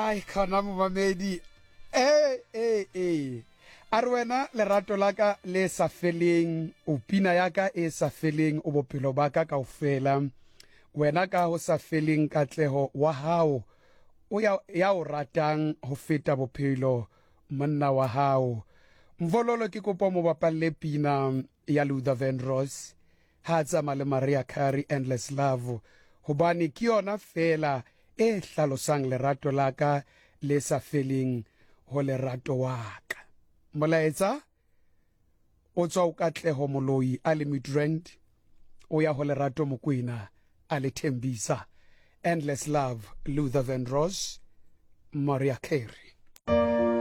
Ai khona momamedi a re wena lerato la ka le sa feleng o pina ya ka e sa feleng o bophelo ba ka kaofela wena ka ho sa feleng katleho wa hao o ya o ratang ho feta bophelo monna wa hao mvololo ke kopa mo bapalle pina ya Luther Vandross ha tsama le Maria Carey Endless Love hobane ke yona fela e hlalosang lerato la ka le sa feleng ho lerato wa ka molaetsa o tswa o Katleho Moloi a le Midrand o ya ho lerato Mokwena a le Thembisa Endless Love Luther Vandross Maria Carey.